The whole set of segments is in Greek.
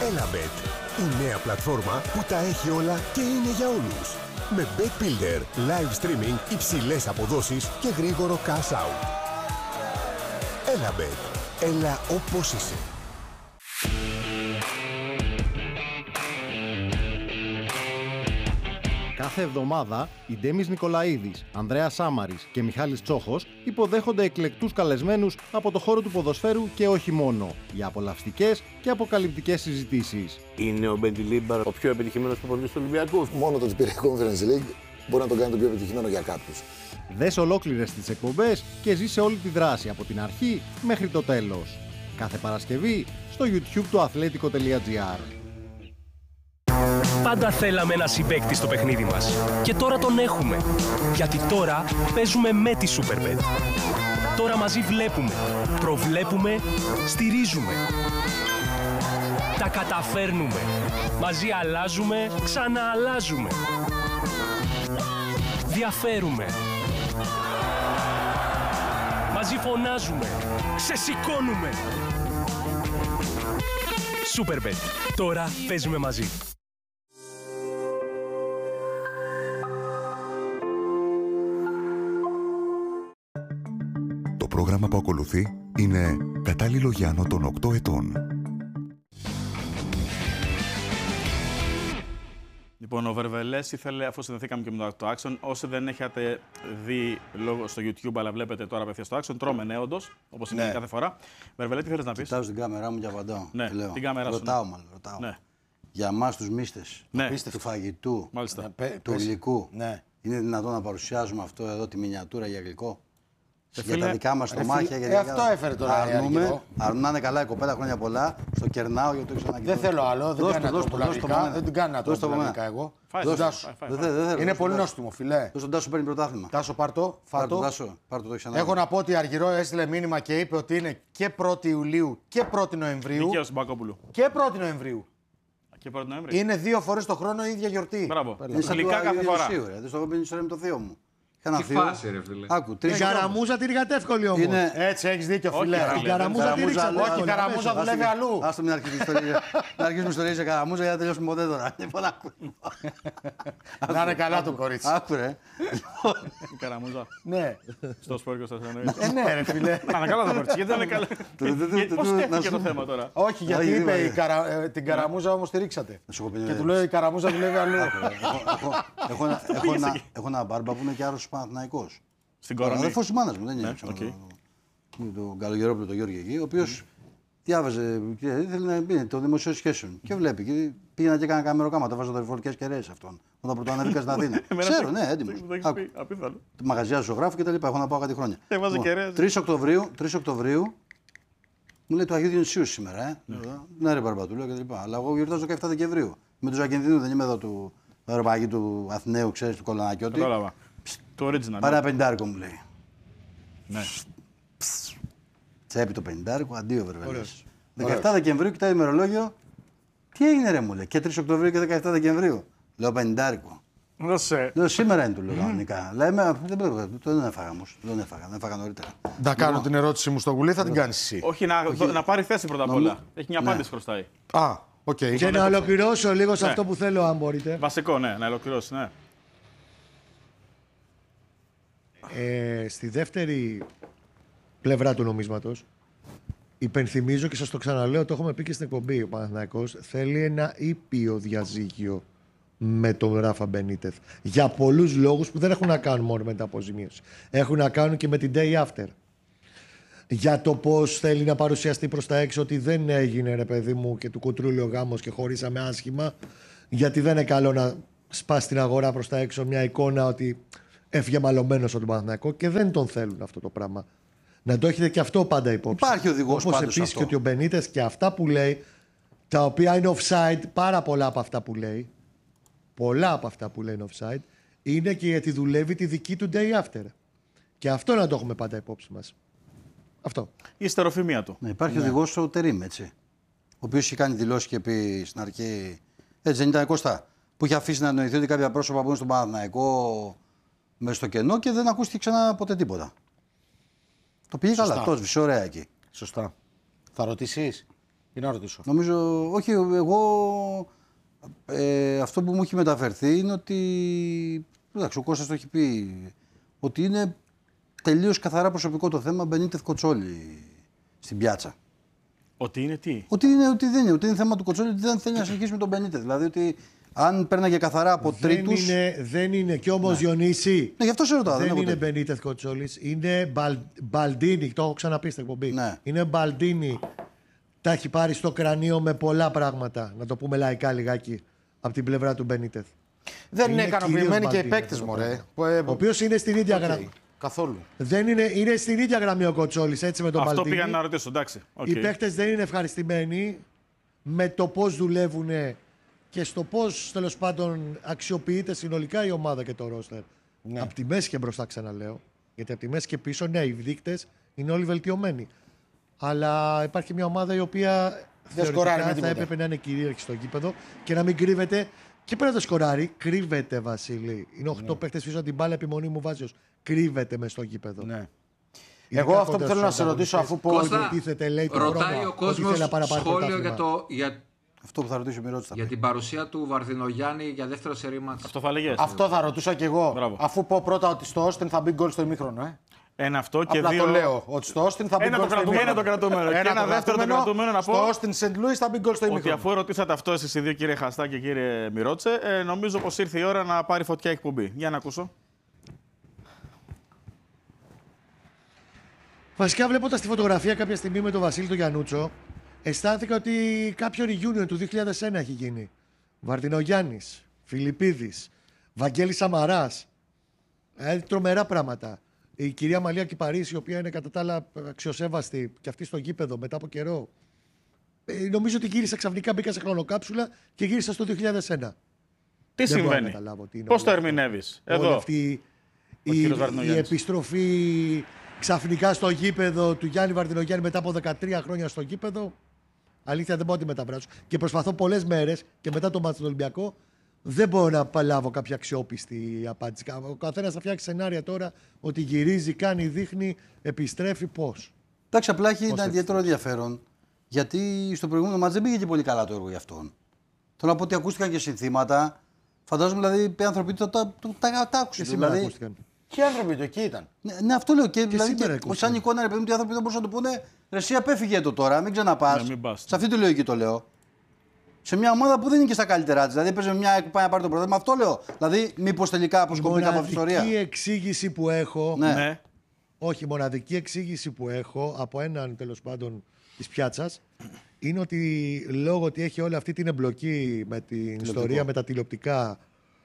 Elabet, η νέα πλατφόρμα που τα έχει όλα και είναι για όλους. Με Bet Builder, live streaming, υψηλές αποδόσεις και γρήγορο cash out. Elabet, έλα όπως είσαι. Κάθε εβδομάδα οι Ντέμις Νικολαίδης, Ανδρέας Σάμαρης και Μιχάλης Τσόχος υποδέχονται εκλεκτούς καλεσμένους από το χώρο του ποδοσφαίρου και όχι μόνο, για απολαυστικές και αποκαλυπτικές συζητήσεις. Είναι ο Μπεντιλίμπαρ ο πιο επιτυχημένος προπονητής του Ολυμπιακού? Μόνο το ότι πήρε Conference League μπορεί να τον κάνει το πιο επιτυχημένο για κάποιους. Δες ολόκληρες τις εκπομπές και ζήσε όλη τη δράση από την αρχή μέχρι το τέλος. Κάθε Παρασκευή στο YouTube του Athletico.gr. Πάντα θέλαμε ένα συμπαίκτη στο παιχνίδι μας. Και τώρα τον έχουμε. Γιατί τώρα παίζουμε με τη Superbet. Τώρα μαζί βλέπουμε, προβλέπουμε, στηρίζουμε. Τα καταφέρνουμε. Μαζί αλλάζουμε, ξανααλλάζουμε. Διαφέρουμε. Μαζί φωνάζουμε, ξεσηκώνουμε. Superbet. Τώρα παίζουμε μαζί. Το πρόγραμμα που ακολουθεί είναι κατάλληλο για άνω των 8 ετών. Λοιπόν, ο Βερβελές ήθελε, αφού συνδεθήκαμε και με το Action, όσοι δεν έχετε δει λόγω στο YouTube, αλλά βλέπετε τώρα απευθείας στο Action, τρώμε ναι, όντως, όπως είναι κάθε φορά. Βερβελέ, τι θέλεις να πεις? Κοιτάω στην κάμερά μου και απαντάω. Ναι, λέω. την κάμερα σου. Ρωτάω. Ναι. Για εμάς τους μίστες, του φαγητού, του υλικού, είναι δυνατόν να παρουσιάζουμε αυτό εδώ τη μινιατούρα για γλυκό? Για τα δικά μας στομάχια. Αυτό έφερε τώρα. Αρνούμε να είναι καλά η κοπέλα, χρόνια πολλά. Στο κερνάω γιατί το έχει ξανακοιτάξει. Δεν θέλω άλλο. Δεν την κάνω ατροπολαγικά εγώ. Είναι πολύ νόστιμο, φιλέ. Τον Τάσο παίρνει πρωτάθλημα. Τάσο, πάρτο. Έχω να πω ότι Αργυρό έστειλε μήνυμα και είπε ότι είναι και 1η Ιουλίου και 1η Νοεμβρίου. Δικαίως Μπακόπουλου. Και 1η Νοεμβρίου. Και 1η Νοεμβρίου. Είναι 2 φορές το χρόνο η ίδια γιορτή. Μπράβο. Γλυκά κάθε φορά. Δεν στο έχω πει ιστορία με το θείο μου. Τι φάση, ρε φίλε. Άκου, την καραμούζα τη ρίχατε εύκολη όμως. Έτσι, έχεις δίκιο, φίλε. Την καραμούζα τη ρίξατε. Όχι, η καραμούζα δουλεύει αλλού. Άστο μην αρχίσουμε ιστορίες για καραμούζα για να τελειώσουμε ποτέ τώρα. Να είναι καλά το κορίτσι. Άκου, ρε. Η καραμούζα. Ναι. Στο σπορ και στα εννοείς. Ναι, ρε φίλε. Να είναι καλά το κορίτσι. Γιατί δεν είναι καλά. Πώς τέθηκε το θέμα τώρα? Όχι, γιατί είπε την καραμούζα όμως τη ρίξατε. Και του λέω η καραμούζα δουλεύει αλλού. Έχω ένα μπάρμπα που είναι και άρρωστος Παναθηναϊκός. Στην Κορονή. Αδερφός της μάνας μου, δεν είναι. Τον Καλογερόπουλο, τον Γιώργη εκεί, ο οποίος διάβαζε, ήθελε να μπει το δημοσίο σχέσεων. Και βλέπει. Και πήγαινα και έκανα καμεροκάμα, τα βάζω δορυφορικές κεραίες αυτόν. Όταν πρωτοανέβηκα στην Αθήνα. Ξέρω, ναι, έτοιμος. Μαγαζιά ζωγράφου και τα λοιπά. Έχω να πάω κάτι χρόνια. 3 Οκτωβρίου μου λέει το Αγίου Διονυσίου σήμερα. Ναι, ρε Μπαρμπατούλο και τα λοιπά. Αλλά εγώ γιορτάζω 17 Δεκεμβρίου. Με του Ζακενδίνου δεν είμαι εδώ του αεροπαγή του Αθηναίου, ξέρει, του Κολανακιώτη. Το original. Πάρε ένα 50 μου λέει. Ναι. Τσέπη το 50, αντίο Βερβελές. 17 Δεκεμβρίου κοιτάει ημερολόγιο. Τι έγινε ρε μου λέει. Και 3 Οκτωβρίου και 17 Δεκεμβρίου. Λέω 50. Λέω σήμερα είναι του λέω κανονικά. Λέμε, δεν έφαγα όμως. Δεν έφαγα νωρίτερα. Να κάνω την ερώτηση μου στο γουλί, θα την κάνεις εσύ. Όχι, να πάρει θέση πρώτα απ' όλα. Έχει μια απάντηση χρωστάει. Και να ολοκληρώσω λίγο σε αυτό που θέλω, αν μπορείτε. Βασικό, ναι, να ολοκληρώσει, ναι. Στη δεύτερη πλευρά του νομίσματος, υπενθυμίζω και σας το ξαναλέω, το έχουμε πει και στην εκπομπή, ο Παναθηναϊκός θέλει ένα ήπιο διαζύγιο με τον Ράφα Μπενίτεθ. Για πολλούς λόγους που δεν έχουν να κάνουν μόνο με την αποζημίωση. Έχουν να κάνουν και με την day after. Για το πώς θέλει να παρουσιαστεί προς τα έξω ότι δεν έγινε ρε παιδί μου και του κουτρούλι ο γάμος και χωρίσαμε άσχημα. Γιατί δεν είναι καλό να σπάσει την αγορά προς τα έξω μια εικόνα ότι έφυγε μαλωμένος από τον Παναθηναϊκό και δεν τον θέλουν αυτό το πράγμα. Να το έχετε και αυτό πάντα υπόψη. Υπάρχει οδηγός πάντως. Όπως επίσης και ότι ο Μπενίτες και αυτά που λέει, τα οποία είναι offside, πάρα πολλά από αυτά που λέει, πολλά από αυτά που λέει είναι offside, είναι και γιατί δουλεύει τη δική του day after. Και αυτό να το έχουμε πάντα υπόψη μας. Αυτό. Η στεροφημία του. Ναι, υπάρχει οδηγός ο Τερίμ, έτσι. Ο οποίος είχε κάνει δηλώσεις και πει στην αρχή. Έτσι δεν ήταν Κώστα. Που είχε αφήσει να νοηθεί ότι κάποια πρόσωπα που είναι στον Παναθηναϊκό μέσα στο κενό και δεν ακούστηκε ξανά ποτέ τίποτα. Το πήγε καλά. Το σβήσε ωραία εκεί. Σωστά. Θα ρωτήσεις. Ή να ρωτήσω. Νομίζω, όχι, εγώ αυτό που μου έχει μεταφερθεί είναι ότι. Εντάξει, ο Κώστας το έχει πει. Ότι είναι τελείως καθαρά προσωπικό το θέμα Μπενίτεθ Κοτσόλη στην πιάτσα. Ότι είναι τι. Ότι δεν είναι θέμα του Κοτσόλη, ότι δεν θέλει να συνεχίσει με τον Μπενίτεθ. Δηλαδή ότι αν παίρναγε καθαρά από τρίτους. Δεν είναι. Και όμως Διονύση. Ναι, γι' αυτό σε ρωτάω. Δεν είναι Μπενίτεθ Κοτσόλης. Είναι Μπαλντίνι. Το έχω ξαναπεί στην εκπομπή. Ναι. Είναι Μπαλντίνι. Τα έχει πάρει στο κρανίο με πολλά πράγματα. Να το πούμε λαϊκά λιγάκι. Από την πλευρά του Μπενίτεθ. Δεν είναι ικανοποιημένοι και οι παίκτες μου, ρε. Ο οποίος είναι στην ίδια γραμμή. Καθόλου. Δεν είναι στην ίδια γραμμή ο Κοτσόλης, έτσι με τον Μπαλντίνι. Αυτό πήγα να ρωτήσω, εντάξει. Οι παίκτες δεν είναι ευχαριστημένοι με το πώς δουλεύουν και στο πώς τέλος πάντων αξιοποιείται συνολικά η ομάδα και το ρόστερ. Ναι. Από τη μέση και μπροστά, ξαναλέω. Γιατί από τη μέση και πίσω, ναι, οι δείκτες είναι όλοι βελτιωμένοι. Αλλά υπάρχει μια ομάδα η οποία θεωρητικά θα έπρεπε να είναι κυρίαρχη στο γήπεδο και να μην κρύβεται. Και πέρα το σκοράρει, κρύβεται, Βασίλη. Είναι 8 παίκτες πίσω από την μπάλα, επιμονή μου βάζει. Κρύβεται μες στο γήπεδο. Ναι. Εγώ αυτό που θέλω να σε ρωτήσω, αφού πω ότι ρωτάει ο κόσμος σχόλιο για αυτό που θα ρωτήσω Μιρώτης. Για την παρουσία του Βαρδινογιάννη για δεύτερο σερί μάτς. Αυτό θα λέγες. Αυτό θα ρωτούσα κι εγώ. Μπράβο. Αφού πω πρώτα ότι στο Όστιν θα μπει γκολ στο ημίχρονο. Ένα αυτό και απλά δύο. Το λέω. Ότι στο Όστιν θα μπει γκολ στο ημίχρονο. Ένα το κρατούμενο. Και ένα δεύτερο το κρατούμενο να πω. Στο Όστιν Σεντ Λούις θα μπει γκολ στο ημίχρονο. Ότι αφού ρωτήσατε αυτό εσείς οι δύο, κύριε Χαστά και κύριε Μιρώτσε, νομίζω πως ήρθε η ώρα να πάρει φωτιά εκπομπή. Για να ακούσω. Βασικά, βλέποντας τη φωτογραφία κάποια στιγμή με τον Βασίλη τον Γιαννούτσο, αισθάνθηκα ότι κάποιο reunion του 2001 έχει γίνει. Βαρδινογιάννης, Φιλιππίδης, Βαγγέλης Σαμαράς. Τρομερά πράγματα. Η κυρία Μαλία Κυπαρίση, η οποία είναι κατά τα άλλα αξιοσέβαστη και αυτή στο γήπεδο μετά από καιρό. Νομίζω ότι γύρισα ξαφνικά, μπήκα σε χρονοκάψουλα και γύρισα στο 2001. Τι συμβαίνει, πώς το ερμηνεύεις εδώ, η επιστροφή ξαφνικά στο γήπεδο του Γιάννη Βαρδινογιάννη μετά από 13 χρόνια στο γήπεδο. Αλήθεια δεν μπορώ να τη μεταβράσω. Και προσπαθώ πολλές μέρες και μετά το μάτσο του Ολυμπιακό δεν μπορώ να παλάβω κάποια αξιόπιστη απάντηση. Ο καθένας θα φτιάξει σενάρια τώρα ότι γυρίζει, κάνει, δείχνει, επιστρέφει πώς. Εντάξει, απλά έχει ένα ιδιαίτερο ενδιαφέρον. Γιατί στο προηγούμενο μάτς δεν πήγε και πολύ καλά το έργο για αυτόν. Θέλω να πω ότι ακούστηκαν και συνθήματα. Φαντάζομαι δηλαδή οι άνθρωποι τα άκουσαν. Δηλαδή, ακούστηκαν. Και οι άνθρωποι του εκεί ήταν. Ναι, αυτό λέω. Και δηλαδή, σαν εικόνα, ρε παιδί μου, οι άνθρωποι δεν μπορούσαν να του πούνε ρε, εσύ απέφυγε το τώρα, μην ξαναπάς. Σε αυτή τη λογική το λέω. Σε μια ομάδα που δεν είναι και στα καλύτερά τη. Δηλαδή, παίζει μια που πάει να πάρει το πρωτάθλημα. Αυτό λέω. Δηλαδή, μήπως τελικά αποσκοπεί από αυτή την ιστορία. Μοναδική εξήγηση που έχω. Ναι. Όχι, μοναδική εξήγηση που έχω από έναν τέλος πάντων της πιάτσας είναι ότι λόγω ότι έχει όλη αυτή την εμπλοκή με την ιστορία με τα τηλεοπτικά.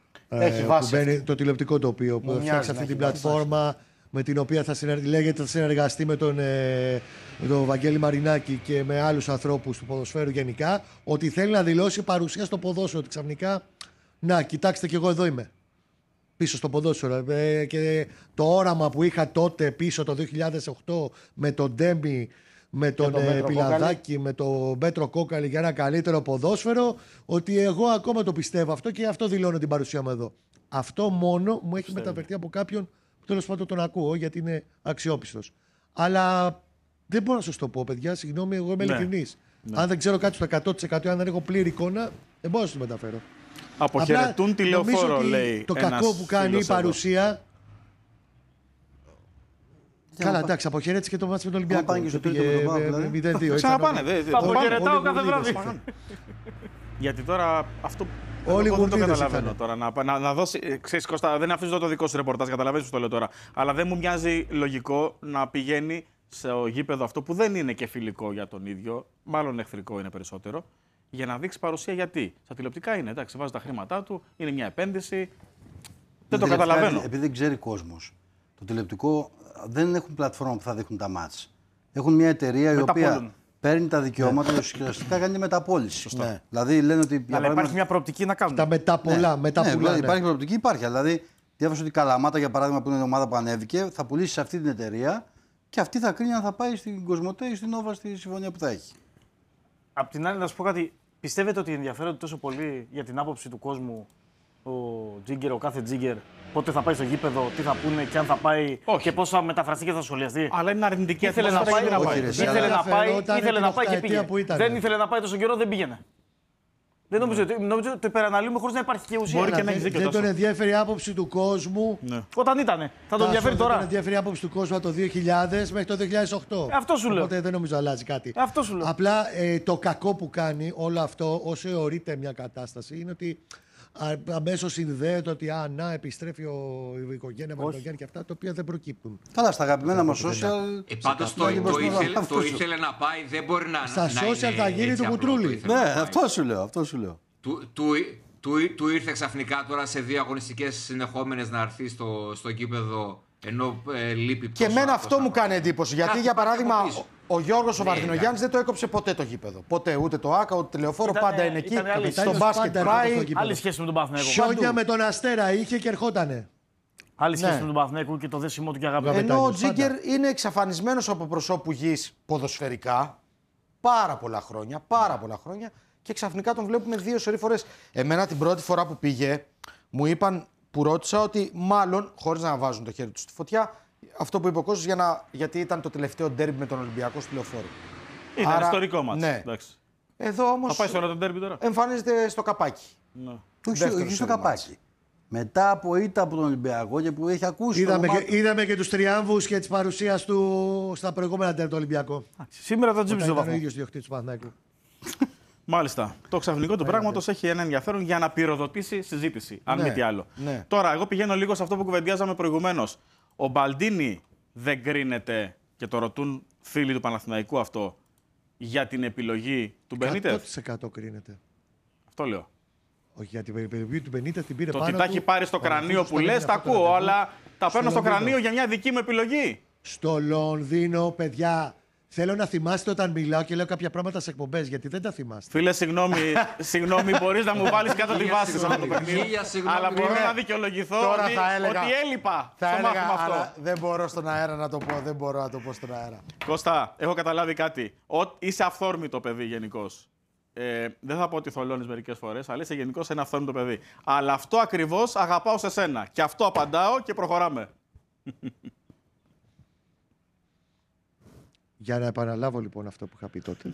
Το τηλεοπτικό τοπίο που φτιάξει αυτή την πλατφόρμα με την οποία λέγεται θα συνεργαστεί με τον Βαγγέλη Μαρινάκη και με άλλους ανθρώπους του ποδοσφαίρου γενικά, ότι θέλει να δηλώσει παρουσία στο ποδόσφαιρο. Ότι ξαφνικά, να κοιτάξτε κι εγώ εδώ είμαι. Πίσω στο ποδόσφαιρο. Και το όραμα που είχα τότε πίσω το 2008 με τον Ντέμι, με τον Πιλαδάκη, με τον Πέτρο Κόκαλη για ένα καλύτερο ποδόσφαιρο, ότι εγώ ακόμα το πιστεύω αυτό και αυτό δηλώνω την παρουσία μου εδώ. Αυτό μόνο μου έχει μεταφερθεί από κάποιον που τέλος πάντων τον ακούω γιατί είναι αξιόπιστος. Αλλά δεν μπορώ να σας το πω, παιδιά. Συγγνώμη, εγώ είμαι ειλικρινής. Αν δεν ξέρω κάτι στο 100%, αν δεν έχω πλήρη εικόνα, δεν μπορώ να σας το μεταφέρω. Αποχαιρετούν τη λεωφόρο, λέει. Το κακό που κάνει η παρουσία. Καλά, εντάξει, αποχαιρέτησε και το μάτσο με τον Ολυμπιακό. Πάνε και στο τρίτο με τον Πάο. Ξαναπάνε, δεν. Αποχαιρετάω κάθε βράδυ. Γιατί τώρα αυτό. Όλοι δεν το καταλαβαίνω τώρα. Να δώσει. Ξέρεις, Κώστα, δεν αφήσω το δικό σου ρεπορτάζ, καταλαβαίνεις που το λέω τώρα. Αλλά δεν μου μοιάζει λογικό να πηγαίνει στο γήπεδο αυτό που δεν είναι και φιλικό για τον ίδιο, μάλλον εχθρικό είναι περισσότερο, για να δείξει παρουσία γιατί. Στα τηλεοπτικά είναι, εντάξει, βάζει τα χρήματά του, είναι μια επένδυση. Δεν το καταλαβαίνω. Επειδή δεν ξέρει κόσμος. Το τηλεοπτικό δεν έχουν πλατφόρμα που θα δείχνουν τα μάτς. Έχουν μια εταιρεία η οποία παίρνει τα δικαιώματα και ουσιαστικά κάνει μεταπώληση. Ναι. Δηλαδή λένε ότι. Αλλά υπάρχει μια προοπτική να κάνουν. Τα μεταπολά. Ναι, υπάρχει προοπτική, υπάρχει. Δηλαδή, διάβασα ότι η Καλαμάτα, για παράδειγμα, που είναι η ομάδα που ανέβηκε, θα πουλήσει σε αυτή την εταιρεία και αυτή θα κρίνει αν θα πάει στην Κοσμοτέ ή στην Nova στη συμφωνία που θα έχει. Απ' την άλλη, να σου πω κάτι. Πιστεύετε ότι ενδιαφέρονται τόσο πολύ για την άποψη του κόσμου ο κάθε Τζίγκερ πότε θα πάει στο γήπεδο, τι θα πούνε και αν θα πάει και πώς θα μεταφραστεί και θα σχολιαστεί. Αλλά είναι αρνητική ήθελε να πάει, ήθελε να πάει και πήγε. Δεν ήθελε να πάει τόσο καιρό, δεν πήγαινε. Δεν νομίζω ότι το υπεραναλύουμε χωρίς να υπάρχει και ουσία. Μπορεί και να έχει δίκιο. Δεν τον ενδιαφέρει η άποψη του κόσμου. Ναι. Όταν ήτανε. Θα τον ενδιαφέρει τώρα. Δεν τον ενδιαφέρει η άποψη του κόσμου από το 2000 μέχρι το 2008. Αυτό σου λέω. Οπότε δεν νομίζω αλλάζει κάτι. Αυτό σου λέω. Απλά το κακό που κάνει όλο αυτό, όσο αιωρείται μια κατάσταση, είναι ότι αμέσως συνδέεται ότι επιστρέφει η οικογένεια με τον Γιάννη και αυτά, τα οποία δεν προκύπτουν. Καλά, στα αγαπημένα μας social. Πάντως το ήθελε να πάει, δεν μπορεί να. Στα social θα γίνει του κουτρούλι. Ναι, αυτό σου λέω. Του ήρθε ξαφνικά τώρα σε 2 αγωνιστικές συνεχόμενες να έρθει στο γήπεδο ενώ λείπει. Και εμένα αυτό μου κάνει εντύπωση. Γιατί για παράδειγμα ο Γιώργος ο Βαρδινογιάννης δεν το έκοψε ποτέ το γήπεδο. Ποτέ ούτε το ΆΚΑ ούτε το Λεωφόρο. Πάντα είναι εκεί. Στο μπάσκετ πάει. Άλλη σχέση με τον Παναθηναϊκό. Σιόνια με τον Αστέρα είχε και ερχότανε. Άλλη σχέση με τον Παναθηναϊκό και το δέσιμό του και αγάπη. Ενώ ο Τζίγκερ είναι εξαφανισμένος από προσώπου γης ποδοσφαιρικά πάρα πολλά χρόνια. Και ξαφνικά τον βλέπουμε 2 σωρή φορές. Εμένα την πρώτη φορά που πήγε, μου είπαν που ρώτησα ότι μάλλον, χωρίς να βάζουν το χέρι του στη φωτιά, αυτό που είπε ο Κώστας γιατί ήταν το τελευταίο ντέρμπι με τον Ολυμπιακό στη Λεωφόρο. Ήταν ιστορικό μάτς. Ναι. Εδώ όμως. Θα πάει σε όλο το ντέρμπι τώρα. Εμφανίζεται στο καπάκι. Ναι. Όχι στο καπάκι. Μετά από ήττα από τον Ολυμπιακό και που έχει ακούσει. Είδαμε και τους τριάμβους και της παρουσίας του στα προηγούμενα ντέρμπι του Ολυμπιακού. Σήμερα θα τζίψει το βαθμό. Ήταν ο ίδιος διοκτήτης του Παναθηναϊκού. Μάλιστα. Το ξαφνικό του πράγματος έχει ένα ενδιαφέρον για να πυροδοτήσει συζήτηση. Αν μη τι άλλο. Ναι. Τώρα, εγώ πηγαίνω λίγο σε αυτό που κουβεντιάζαμε προηγουμένως. Ο Μπαλντίνι δεν κρίνεται και το ρωτούν φίλοι του Παναθηναϊκού αυτό για την επιλογή του Μπενίτεθ. 100% κρίνεται. Αυτό λέω. Όχι, για την επιλογή του Μπενίτεθ την πήρε το πάνω. Το ότι τα έχει πάρει στο κρανίο που λες, τα ακούω, αλλά τα παίρνω στο κρανίο για μια δική μου επιλογή. Στο Λονδίνο, παιδιά. Θέλω να θυμάστε όταν μιλάω και λέω κάποια πράγματα σε εκπομπές, γιατί δεν τα θυμάστε. Φίλε, συγγνώμη, μπορείς να μου βάλεις κάτω τη βάση σε αυτό το παιχνίδι. Αλλά μπορώ να δικαιολογηθώ ότι έλειπα στο μάθημα αυτό. Δεν μπορώ στον αέρα να το πω, δεν μπορώ να το πω στον αέρα. Κώστα, έχω καταλάβει κάτι. Είσαι αυθόρμητο παιδί γενικώς. Δεν θα πω ότι θολώνεις μερικές φορές, αλλά είσαι γενικώς ένα αυθόρμητο παιδί. Αλλά αυτό ακριβώς αγαπάω σε σένα. Και αυτό απαντάω και προχωράμε. Για να επαναλάβω λοιπόν αυτό που είχα πει τότε.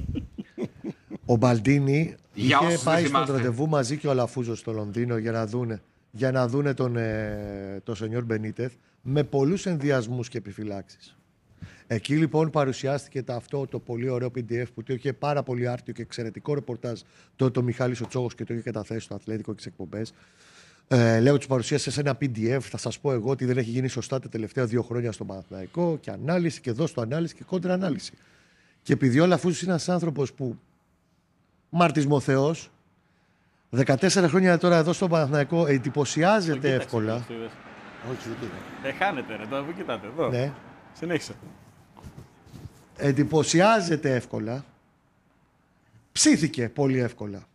Ο Μπαλντίνι είχε πάει στο ραντεβού μαζί και ο Λαφούζο στο Λονδίνο για να δούνε τον Σενιόρ Μπενίτεθ με πολλούς ενδιασμούς και επιφυλάξεις. Εκεί λοιπόν παρουσιάστηκε αυτό το πολύ ωραίο PDF που το είχε πάρα πολύ άρτιο και εξαιρετικό ρεπορτάζ το Μιχάλης ο Τσόγος και το είχε καταθέσει στο Αθλέτικο και τις εκπομπές. Λέω τους παρουσίασε σε ένα PDF. Θα σας πω εγώ ότι δεν έχει γίνει σωστά τα τελευταία 2 χρόνια στον Παναθηναϊκό και ανάλυση και δώσ' το ανάλυση και κόντρα ανάλυση. Και επειδή ο Λαφούζος είναι ένας άνθρωπος που μαρτισμό Θεός, 14 χρόνια τώρα εδώ στον Παναθηναϊκό εντυπωσιάζεται εύκολα. Όχι, δεν χάνετε ρε, τώρα που κοιτάτε εδώ. Ναι. Συνέχισε. Εντυπωσιάζεται εύκολα. Ψήθηκε πολύ εύκολα.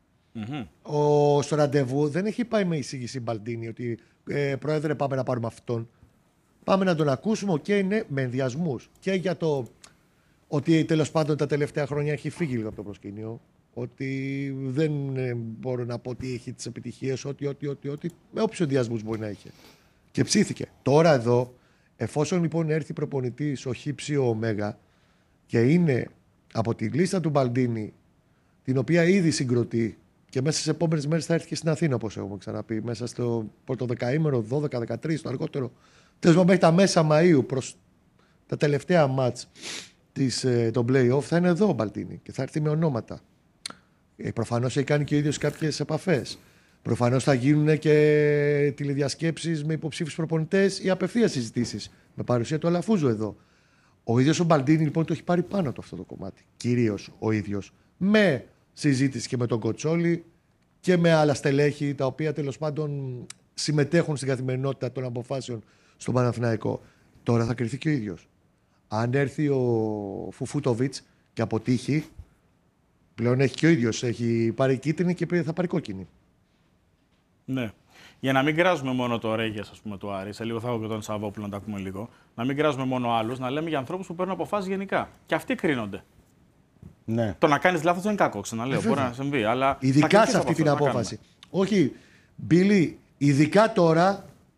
Στο ραντεβού δεν έχει πάει με εισήγηση Μπαλντίνι ότι πρόεδρε πάμε να πάρουμε αυτόν. Πάμε να τον ακούσουμε ναι, με ενδιασμούς. Και για το ότι τέλος πάντων τα τελευταία χρόνια έχει φύγει λίγο από το προσκήνιο. Ότι δεν μπορώ να πω ότι έχει τις επιτυχίες, ότι με όποιους ενδιασμούς μπορεί να έχει. Και ψήθηκε. Τώρα εδώ, εφόσον λοιπόν έρθει προπονητής ο Χύψη ο Ωμέγα και είναι από τη λίστα του Μπαλντίνι, την οποία ήδη συγκροτεί και μέσα στις επόμενες μέρες θα έρθει και στην Αθήνα, όπως έχουμε ξαναπεί, μέσα στο πρώτο δεκαήμερο, 12-13, το αργότερο, τέλος πάντων μέχρι τα μέσα Μαΐου προς τα τελευταία μάτς των play-off θα είναι εδώ ο Μπαλντίνι και θα έρθει με ονόματα. Προφανώς έχει κάνει και ο ίδιος κάποιες επαφές. Προφανώς θα γίνουν και τηλεδιασκέψεις με υποψήφιους προπονητές ή απευθείας συζητήσεις με παρουσία του Αλαφούζου εδώ. Ο ίδιος ο Μπαλντίνι λοιπόν το έχει πάρει πάνω του αυτό το κομμάτι. Κυρίως ο ίδιος. Με συζήτηση και με τον Κοτσόλη και με άλλα στελέχη τα οποία τέλος πάντων συμμετέχουν στην καθημερινότητα των αποφάσεων στον Παναθηναϊκό. Τώρα θα κριθεί και ο ίδιος. Αν έρθει ο Φουφούτοβιτς και αποτύχει, πλέον έχει και ο ίδιος. Έχει πάρει κίτρινη και θα πάρει κόκκινη. Ναι. Για να μην κράζουμε μόνο το Ρέγιας, ας πούμε, του Άρη, σε λίγο θα έχω και τον Σαββόπουλο να τα ακούμε λίγο. Να μην κράζουμε μόνο άλλους, να λέμε για ανθρώπους που παίρνουν αποφάσεις γενικά. Και αυτοί κρίνονται. Ναι. Το να κάνεις λάθος δεν είναι κακό, ξαναλέω. Μπορεί να συμβεί. Αλλά ειδικά σε αυτή την απόφαση. Όχι, Μπίλι, ειδικά τώρα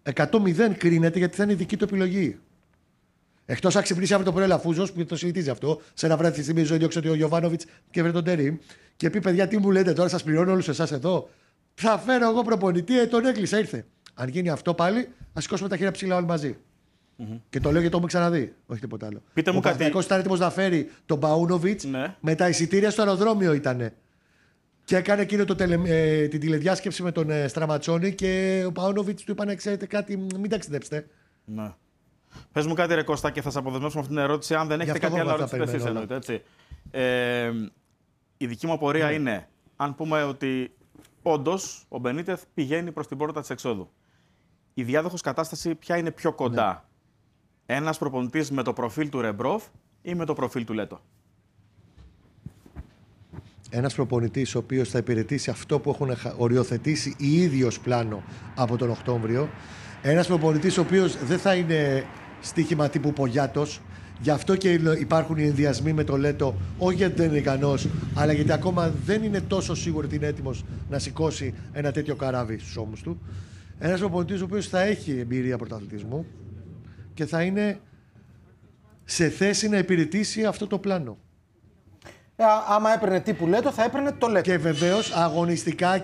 100-0 κρίνεται γιατί θα είναι δική του επιλογή. Εκτός αν ξυπνήσει αύριο το πρωί ο Λαφούζος, που το συζητήσει αυτό, σε ένα βράδυ τη στιγμή ζωή διώξε ότι ο Γιοβάνοβιτς και βρε τον Τέρι, και πει: παιδιά, τι μου λέτε τώρα, σας πληρώνω όλους εσάς εδώ. Θα φέρω εγώ προπονητή, τον έκλεισα, ήρθε. Αν γίνει αυτό πάλι, θα σηκώσουμε τα χέρια ψηλά όλοι μαζί. Και το λέω γιατί το έχουμε ξαναδεί, όχι τίποτα άλλο. Πείτε μου ο Παναθηναϊκός ήταν έτοιμος να φέρει τον Παούνοβιτς, με τα εισιτήρια στο αεροδρόμιο ήταν. Και έκανε εκείνο την τηλεδιάσκεψη με τον Στραματσόνη και ο Παούνοβιτς του είπανε: ξέρετε κάτι, μην ταξιδέψετε. Ναι. Πες μου κάτι, ρε Κώστα, και θα σας αποδεσμεύσουμε αυτή την ερώτηση. Αν δεν έχετε κάτι άλλο ερώτηση, εσείς εννοείται. Έτσι. Η δική μου απορία είναι, αν πούμε ότι όντως ο Μπενίτεθ πηγαίνει προς την πόρτα της εξόδου. Η διάδοχος κατάσταση ποια είναι πιο κοντά? Ένας προπονητής με το προφίλ του Ρεμπρόφ ή με το προφίλ του Λέτο? Ένας προπονητής ο οποίος θα υπηρετήσει αυτό που έχουν οριοθετήσει οι ίδιος πλάνο από τον Οκτώβριο. Ένας προπονητής ο οποίος δεν θα είναι στοίχημα τύπου Πογιάτος. Γι' αυτό και υπάρχουν οι ενδιασμοί με το Λέτο, όχι γιατί δεν είναι ικανός, αλλά γιατί ακόμα δεν είναι τόσο σίγουρο ότι είναι έτοιμος να σηκώσει ένα τέτοιο καράβι στους ώμους του. Ένας προπονητής ο οποίος θα έχει εμπειρία πρωταθλητισμού και θα είναι σε θέση να υπηρετήσει αυτό το πλάνο. Άμα έπαιρνε τύπου Λέτο, θα έπαιρνε το Λέτο. Και βεβαίως αγωνιστικά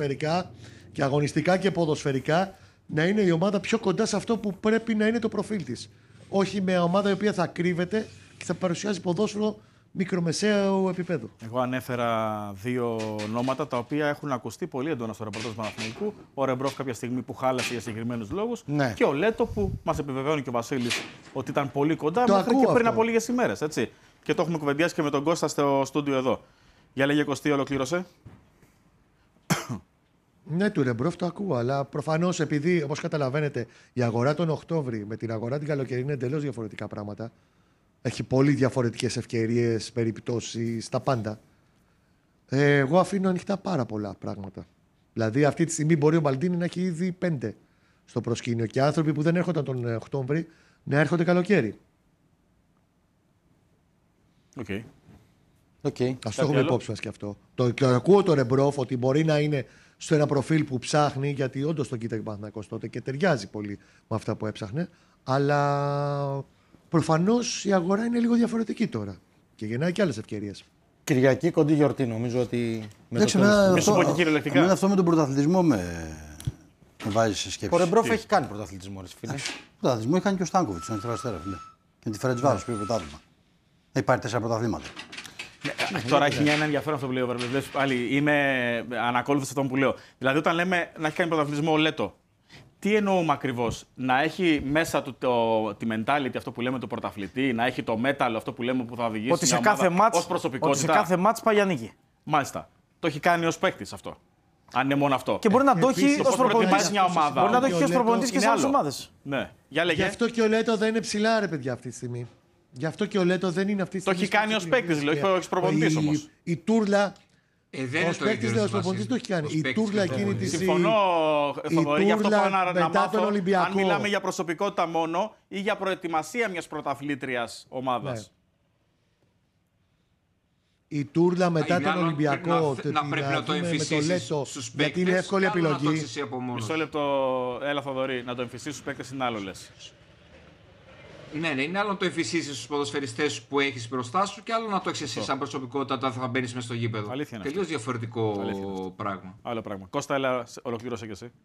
και ποδοσφαιρικά να είναι η ομάδα πιο κοντά σε αυτό που πρέπει να είναι το προφίλ της. Όχι με ομάδα η οποία θα κρύβεται και θα παρουσιάζει ποδόσφαιρο μικρομεσαίου επίπεδου. Εγώ ανέφερα δύο ονόματα τα οποία έχουν ακουστεί πολύ έντονα στο ρεπορτάζ του Παναθηναϊκού. Ο Ρεμπρόφ κάποια στιγμή που χάλασε για συγκεκριμένους λόγους. Ναι. Και ο Λέτο που μας επιβεβαιώνει και ο Βασίλης ότι ήταν πολύ κοντά μέχρι και πριν από λίγες ημέρες. Έτσι. Και το έχουμε κουβεντιάσει και με τον Κώστα στο στούντιο εδώ. Για λέγε Κωστή, ολοκλήρωσε. Ναι, του Ρεμπρόφ το ακούω, αλλά προφανώς επειδή, όπως καταλαβαίνετε, η αγορά τον Οκτώβρη με την αγορά την καλοκαιρινή είναι εντελώς διαφορετικά πράγματα. Έχει πολύ διαφορετικές ευκαιρίες, περιπτώσεις, τα πάντα. Εγώ αφήνω ανοιχτά πάρα πολλά πράγματα. Δηλαδή, αυτή τη στιγμή μπορεί ο Μπαλντίνι να έχει ήδη 5 στο προσκήνιο και άνθρωποι που δεν έρχονταν τον Οκτώβρη να έρχονται καλοκαίρι. Ας το έχουμε υπόψη μας και αυτό. Το ακούω το Ρεμπρόφ ότι μπορεί να είναι στο ένα προφίλ που ψάχνει, γιατί όντως τον κοίταγε Παναθηναϊκός τότε και ταιριάζει πολύ με αυτά που έψαχνε. Αλλά προφανώς η αγορά είναι λίγο διαφορετική τώρα και γεννάει και άλλες ευκαιρίες. Κυριακή κοντή γιορτή, νομίζω ότι. Εμένα αυτό με τον πρωταθλητισμό με βάζει σε σκέψη. Ο Ρεμπρόφ έχει κάνει πρωταθλητισμό, ρε φίλε. Πρωταθλητισμό είχε κάνει και ο Στάνκοβιτς στον Ερυθρό Αστέρα, φίλε. Και τη Φερεντσβάρος πήρε πρωτάθλημα. Έχει πάρει 4 πρωταθλήματα. Τώρα έχει ένα ενδιαφέρον αυτό που λέει ο Βερβελές. Πάλι είμαι ανακόλουθος αυτόν που λέω. Δηλαδή, όταν λέμε να έχει κάνει πρωταθλητισμό ο Λέτο, τι εννοούμε ακριβώς? Να έχει μέσα του τη mentality, αυτό που λέμε, του πρωταθλητή, να έχει το μέταλλο, αυτό που λέμε, που θα οδηγήσει ότι σε κάθε μάτς, ως προσωπικότητα. Ότι σε κάθε μάτς πάει για νίκη. Μάλιστα. Το έχει κάνει ως παίκτης αυτό. Αν είναι μόνο αυτό. Και μπορεί να το έχει ως προπονητής. Μπορεί να το έχει ως προπονητής και σε άλλες ομάδες. Ναι. Για λέγε. Γι' αυτό και ο Λέτο δεν είναι ψηλά, ρε παιδιά, αυτή τη στιγμή. Γι' αυτό και ο Λέτο δεν είναι αυτή τη στιγμή. Το έχει κάνει ως παίκτης, λέει, όχι ως προπονητής όμως. Η Τούρλα. Ως παίκτης, λέει, ως προπονητής το έχει κάνει. Η Τούρλα εκείνη τη στιγμή. Συμφωνώ, Θοδωρή, γι' αυτό πάω να μάθω αν μιλάμε για προσωπικότητα μόνο ή για προετοιμασία μιας πρωταθλήτριας ομάδας. Ναι. Η Τούρλα μετά τον Ολυμπιακό. Να πρέπει να το εμφυσίσεις στους παίκτες. Γιατί είναι εύκολη επιλογή. Μισό λεπτό, έλα Θοδωρή, να το εμφυσίσεις στους παίκτες είναι άλλο λες. Ναι, είναι άλλο να το εμφυσίσεις στους ποδοσφαιριστές που έχεις μπροστά σου και άλλο να το έχεις εσύ σαν προσωπικότητα όταν θα μπαίνεις μες στο γήπεδο. Τελείως διαφορετικό πράγμα. Άλλο πράγμα. Κώστα, έλα, ολοκλήρωσε κι εσύ.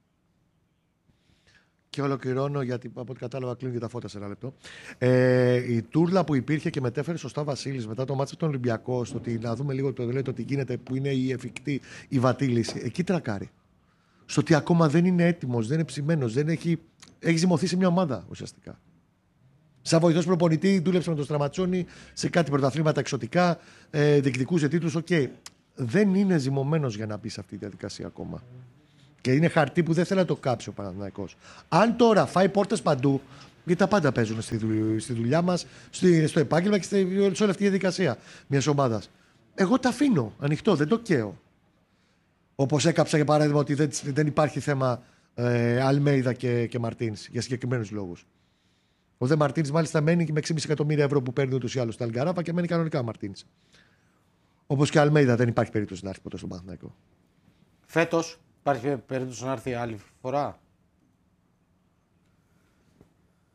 Και ολοκληρώνω γιατί από ό,τι κατάλαβα κλείνει και τα φώτα σε ένα λεπτό. Η Τούρλα που υπήρχε και μετέφερε σωστά Βασίλης μετά το μάτσο των Ολυμπιακών, στο ότι να δούμε λίγο το τι γίνεται, που είναι η εφικτή, η βατή λύση. Εκεί τρακάρει. Στο ότι ακόμα δεν είναι έτοιμος, δεν είναι ψημένος, δεν έχει ζυμωθεί σε μια ομάδα ουσιαστικά. Σαν βοηθός προπονητή, δούλεψε με τον Στραματσόνη σε κάτι πρωταθλήματα εξωτικά, διεκδικούσε τίτλους. Δεν είναι ζυμωμένος για να μπει σε αυτή τη διαδικασία ακόμα. Και είναι χαρτί που δεν θέλει να το κάψει ο Παναθηναϊκός. Αν τώρα φάει πόρτες παντού, γιατί τα πάντα παίζουν στη δουλειά μας, στο επάγγελμα και σε όλη αυτή τη διαδικασία μιας ομάδας. Εγώ τα αφήνω ανοιχτό, δεν το καίω. Όπως έκαψα για παράδειγμα ότι δεν υπάρχει θέμα Αλμέιδα και Μαρτίνς για συγκεκριμένους λόγους. Ο Δε Μαρτίνς μάλιστα μένει και με 6,5 εκατομμύρια ευρώ που παίρνει ούτως ή άλλως στα Αλγκαράφα και μένει κανονικά ο Μαρτίνς. Όπως και ο Αλμέιδα δεν υπάρχει περίπτωση να έρθει ποτέ στον Παναθηναϊκό. Φέτος υπάρχει περίπτωση να έρθει άλλη φορά.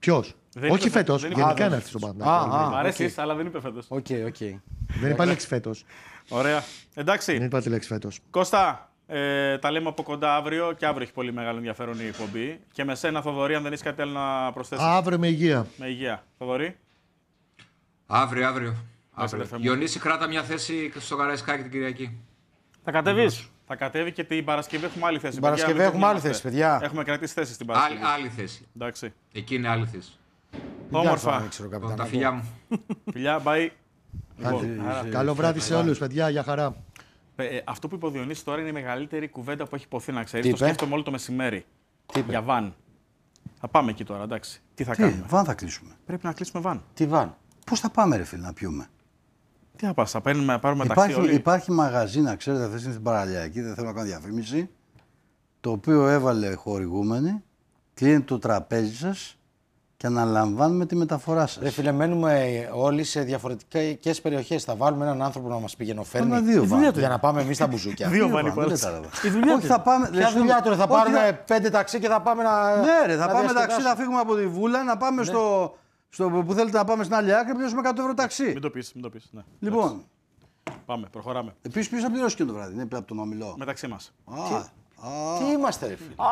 Ποιος? Όχι φέτος. Γενικά να έρθει στον Παναθηναϊκό. Μ' αρέσει, αλλά δεν είπε φέτος. Δεν είπα λέξη φέτος. Ωραία. Εντάξει. Δεν είπα τη λέξη φέτος. Κώστα, τα λέμε από κοντά αύριο και αύριο έχει πολύ μεγάλο ενδιαφέρον η εκπομπή. Και με σένα, Θοδωρή, αν δεν έχει κάτι άλλο να προσθέσεις. Αύριο με υγεία. Με υγεία. Θοδωρή. Αύριο. Διονύση, κράτα μια θέση στο Καραϊσκάκι την Κυριακή. Θα κατεβείς. Θα κατέβει και την Παρασκευή έχουμε άλλη θέση. Την Παρασκευή έχουμε άλλη θέση, παιδιά. Έχουμε κρατήσει θέση στην Παρασκευή. Άλλη θέση. Εντάξει. Εκεί είναι άλλη θέση. Όμορφα. Τα φιλιά μου. Φιλιά, bye. Καλό βράδυ σε όλους, παιδιά. Για χαρά. Αυτό που είπε ο Διονύσης τώρα είναι η μεγαλύτερη κουβέντα που έχει υποθεί, να ξέρεις. Το σκέφτομαι όλο το μεσημέρι. Για βαν. Θα πάμε εκεί τώρα, εντάξει. Τι θα κάνουμε. Βαν θα κλείσουμε. Πρέπει να κλείσουμε βαν. Τι βαν. Πώς θα πάμε, ρε φίλε, να πιούμε. Τι θα πας, θα πάρουμε ταξί όλοι. Υπάρχει μαγαζί, να ξέρετε, αυτή είναι στην Παραλιακή, δεν θέλω να κάνω διαφήμιση, το οποίο έβαλε χορηγούμενη, κλείνει το τραπέζι σας και αναλαμβάνουμε τη μεταφορά σας. Ρε φίλε, μένουμε όλοι σε διαφορετικές περιοχές. Θα βάλουμε έναν άνθρωπο να μας πηγαινοφέρνει για να πάμε εμείς στα μπουζούκια. Δύο βαν υπάρχει. Όχι, θα πάμε. Ποια δουλειά τώρα, θα πάρουμε 5 ταξί και θα πάμε να. Ναι, ρε, θα πάμε ταξί, θα φύγουμε από τη Βούλα, να πάμε στο που θέλετε να πάμε στην άλλη άκρη, πληρώσουμε 100 ευρώ ταξί. Μην το πεις. Ναι. Λοιπόν. Πάμε, προχωράμε. Επίσης, ποιος θα πληρώσει και το βράδυ, είναι από τον ομιλό. Μεταξύ μας. Τι είμαστε, ρε φίλε.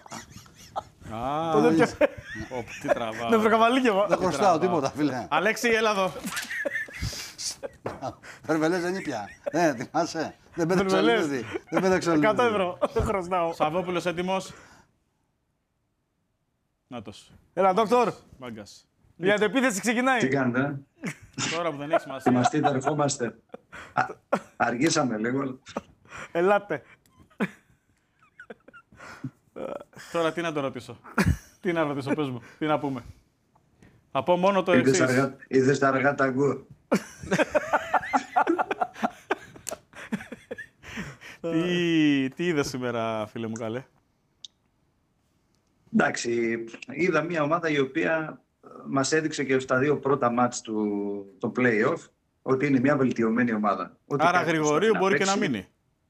Τι τραβάω. Δεν βρεκαβαλίκευα. Δεν χρωστάω τίποτα, φίλε. Αλέξη, έλα εδώ. Περβελές δεν είναι πια. Θυμάσαι. Δεν πέταξε ολίδι. 100 ευρώ. Δεν χρωστάω. Σαββόπουλος έτοιμος. Νάτος. Έλα, ντόκτορ. Μάγκας. Η αντεπίθεση ξεκινάει. Τι κάνετε. Τώρα που δεν έχει σημασία. Είμαστε, ερχόμαστε. Αργήσαμε λίγο. Ελάτε. Τώρα τι να το ρωτήσω. Τι να ρωτήσω, πες μου. Τι να πούμε. Θα πω μόνο το εξής. Είδες τα αργά ταγκού. Τι είδες σήμερα, φίλε μου καλέ. Εντάξει, είδα μια ομάδα η οποία μας έδειξε και στα 2 πρώτα μάτς το play-off ότι είναι μια βελτιωμένη ομάδα. Άρα Γρηγορίου μπορεί και να μείνει.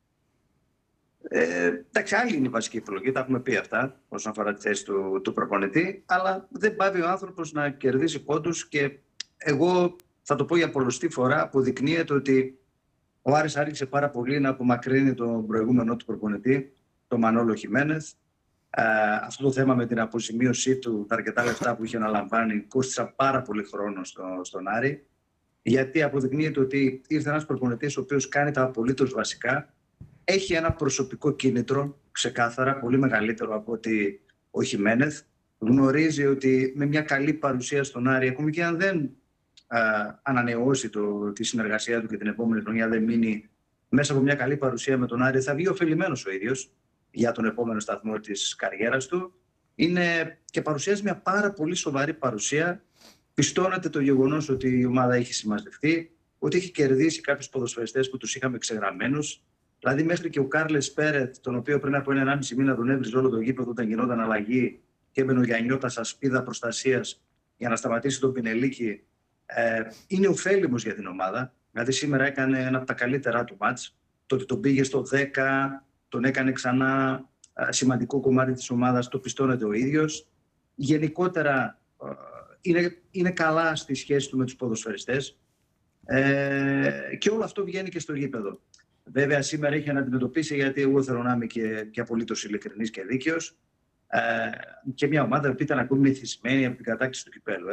Εντάξει, άλλη είναι η βασική επιλογή, τα έχουμε πει αυτά όσον αφορά τη θέση του προπονητή, αλλά δεν πάβει ο άνθρωπος να κερδίσει πόντους και εγώ θα το πω για πολλοστή φορά, αποδεικνύεται ότι ο Άρης άρχισε πάρα πολύ να απομακρύνει τον προηγούμενο του προπονητή, τον Μανόλο Χιμένεθ. Αυτό το θέμα με την αποζημίωσή του, τα αρκετά λεφτά που είχε αναλαμβάνει, κόστησε πάρα πολύ χρόνο στον Άρη. Γιατί αποδεικνύεται ότι ήρθε ένας προπονητής ο οποίος κάνει τα απολύτως βασικά, έχει ένα προσωπικό κίνητρο, ξεκάθαρα, πολύ μεγαλύτερο από ότι ο Χιμένεθ. Γνωρίζει ότι με μια καλή παρουσία στον Άρη, ακόμη και αν δεν ανανεώσει τη συνεργασία του και την επόμενη χρονιά δεν μείνει μέσα από μια καλή παρουσία με τον Άρη, θα βγει ωφελημένος ο ίδιος για τον επόμενο σταθμό της καριέρας του. Είναι και παρουσιάζει μια πάρα πολύ σοβαρή παρουσία. Πιστώνεται το γεγονός ότι η ομάδα έχει συμμαζευτεί, ότι έχει κερδίσει κάποιους ποδοσφαιριστές που τους είχαμε ξεγραμμένους. Δηλαδή, μέχρι και ο Κάρλες Πέρετ, τον οποίο πριν από 1,5 μήνα τον έβριζε όλο το γήπεδο όταν γινόταν αλλαγή και έμπαινε ο Γιαννιώτας σαν σπίδα προστασίας για να σταματήσει τον Πινελίκη, είναι ωφέλιμος για την ομάδα. Δηλαδή, σήμερα έκανε ένα από τα καλύτερά του μάτς. Το ότι τον πήγε στο 10, τον έκανε ξανά σημαντικό κομμάτι της ομάδας, το πιστώνεται ο ίδιος. Γενικότερα, είναι καλά στη σχέση του με τους ποδοσφαιριστές. Και όλο αυτό βγαίνει και στο γήπεδο. Βέβαια, σήμερα είχε να αντιμετωπίσει, γιατί εγώ θέλω να είμαι και απολύτως ειλικρινής και δίκαιος, και μια ομάδα που ήταν ακόμη μεθυσμένη από την κατάκτηση του κυπέλλου.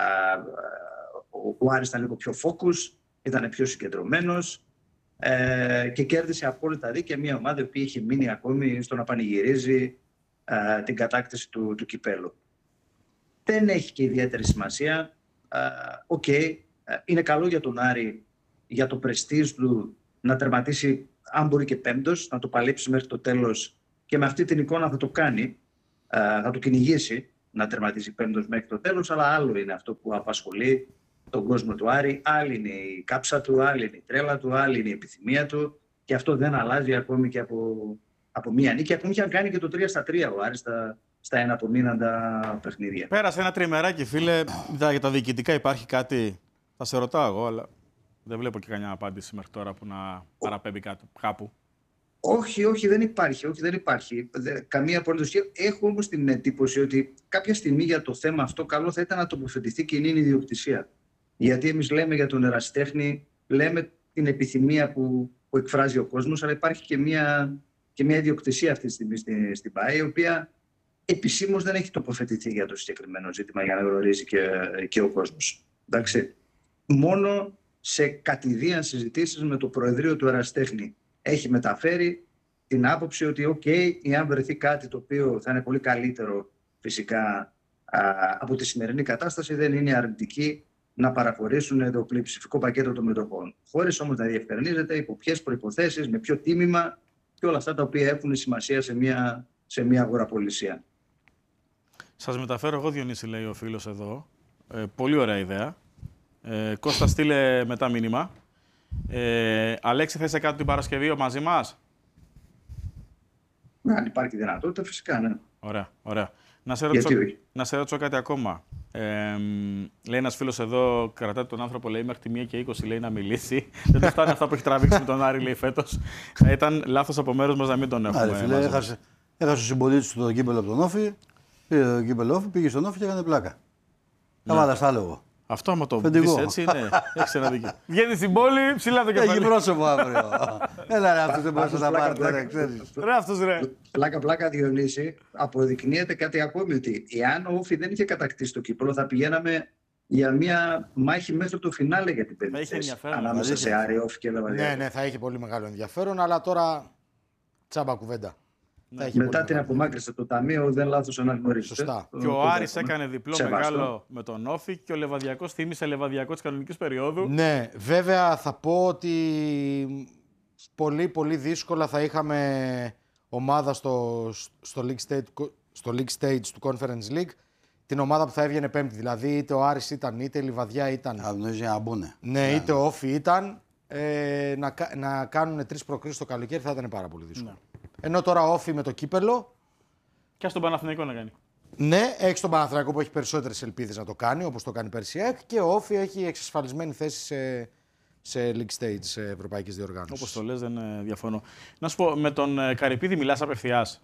Ο Άρης ήταν λίγο πιο focus, ήταν πιο συγκεντρωμένος και κέρδισε απόλυτα δίκαια μια ομάδα που είχε μείνει ακόμη στο να πανηγυρίζει την κατάκτηση του κυπέλλου. Δεν έχει και ιδιαίτερη σημασία. Είναι καλό για τον Άρη, για το πρεστίζ του, να τερματίσει, αν μπορεί και πέμπτος, να το παλέψει μέχρι το τέλος και με αυτή την εικόνα θα το κάνει, θα το κυνηγήσει να τερματίσει πέμπτος μέχρι το τέλος, αλλά άλλο είναι αυτό που απασχολεί τον κόσμο του Άρη, άλλη είναι η κάψα του, άλλη είναι η τρέλα του, άλλη είναι η επιθυμία του και αυτό δεν αλλάζει ακόμη και από μία νίκη, ακόμη και αν κάνει και το 3-3 ο Άρης στα εναπομείναντα παιχνίδια. Πέρασε ένα τριμεράκι, φίλε, για τα διοικητικά υπάρχει κάτι, θα σε ρωτάω εγώ, αλλά δεν βλέπω και καμιά απάντηση μέχρι τώρα που να παραπέμπει κάπου. Όχι, δεν υπάρχει. Καμία απολύτως. Έχω όμως την εντύπωση ότι κάποια στιγμή για το θέμα αυτό καλό θα ήταν να τοποθετηθεί κοινή ιδιοκτησία. Γιατί εμείς λέμε για τον ερασιτέχνη, λέμε την επιθυμία που εκφράζει ο κόσμος, αλλά υπάρχει και μια ιδιοκτησία αυτή τη στιγμή στην ΠΑΕ, η οποία επισήμως δεν έχει τοποθετηθεί για το συγκεκριμένο ζήτημα για να γνωρίζει και ο κόσμος. Εντάξει. Μόνο σε κατηδίαν συζητήσεις με το Προεδρείο του Ερασιτέχνη έχει μεταφέρει την άποψη ότι εάν βρεθεί κάτι το οποίο θα είναι πολύ καλύτερο φυσικά από τη σημερινή κατάσταση, δεν είναι αρνητική να παραχωρήσουν το πλειοψηφικό πακέτο των μετοχών. Χωρίς όμως να διευκρινίζεται υπό ποιες προϋποθέσεις, με ποιο τίμημα και όλα αυτά τα οποία έχουν σημασία σε μια αγοραπολισία. Σας μεταφέρω εγώ, Διονύση, λέει ο φίλος εδώ. Πολύ ωραία ιδέα. Κώστα, στείλε μετά μήνυμα. Αλέξη, θες κάτι την Παρασκευή μαζί μας? Αν υπάρχει δυνατότητα, φυσικά, ναι. Ωραία. Να σε ρωτήσω κάτι ακόμα. Λέει ένας φίλος εδώ, κρατάτε τον άνθρωπο, λέει, μέχρι τη 1:20, λέει, να μιλήσει. Δεν του φτάνει αυτά που έχει τραβήξει με τον Άρη, λέει, φέτος. Θα ήταν λάθος από μέρος μας να μην τον έχουμε. Φίλε, έχασε ο συμπολίτης του τον κύπελο από τον Όφη, πήρε τον κύπελο Όφη, πήγε στον Όφη και έκανε πλάκα. Καβάλα στα λόγο. Αυτό άμα το πεις έτσι, ναι, έχεις ένα δίκιο. Βγαίνει στην πόλη, ψηλά το κεφάλι. Έχει πρόσωπο αύριο. Έλα ρε, αυτός δεν μπορείς να τα πάρετε, δεν ξέρεις. Ρε αυτός ρε. Πλάκα, Διονύση, αποδεικνύεται κάτι ακόμη, ότι εάν ο Όφη δεν είχε κατακτήσει το κύπελο, θα πηγαίναμε για μια μάχη μέχρι το φινάλε για την πέμπτη θέση. Ανάμεσα σε Άρη, Όφη και Λεβαδιά. Ναι, θα έχει πολύ μεγάλο ενδιαφέρον, αλλά τώρα τσάμπα κουβέντα. Μετά την απομάκρυνση από το Ταμείο, δεν λάθος αναγνωρίζεται. Σωστά. Και ο Άρης έκανε διπλό μεγάλο με τον Όφη και ο Λεβαδιακός θύμισε Λεβαδιακό της κανονικής περίοδου. Ναι, βέβαια θα πω ότι πολύ πολύ δύσκολα θα είχαμε ομάδα στο League Stage του Conference League, την ομάδα που θα έβγαινε πέμπτη. Δηλαδή είτε ο Άρης ήταν, είτε η Λιβαδιά ήταν. Να μπουνε. Ναι, είτε ο Όφη ήταν. Να κάνουν 3 προκρίσεις το καλοκαίρι θα ήταν πάρα πολύ δύσκολο. Ναι. Ενώ τώρα Όφη με το κύπελο. Και στον Παναθηναϊκό να κάνει. Ναι, έχει τον Παναθηναϊκό που έχει περισσότερες ελπίδες να το κάνει, όπως το κάνει πέρσι ΑΕΚ, και ο Όφη έχει εξασφαλισμένη θέση σε League Stage ευρωπαϊκής διοργάνωσης. Όπως το λες, δεν διαφωνώ. Να σου πω, με τον Καρυπίδη μιλάς απευθείας?